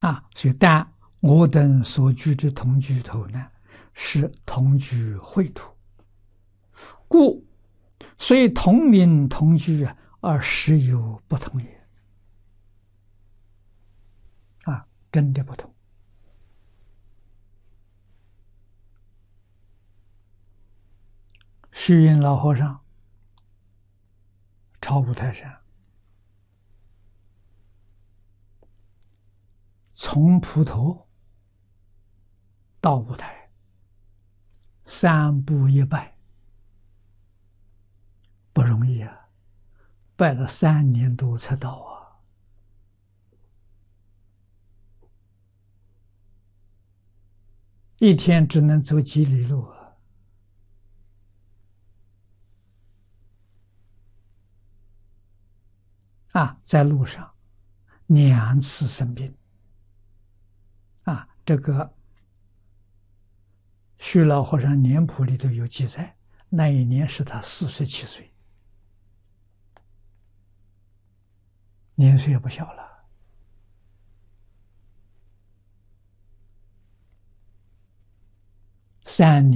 所以但我等所居之同居土呢，是同居秽土，故虽同名同居而实有不同也。真的不同。虚云老和尚朝五台山，从普陀到五台3步一拜，不容易啊，拜了3年多才到啊。一天只能走几里路在路上2次生病这个虚老和尚年谱里头有记载，那一年是他47岁，年岁也不小了。3年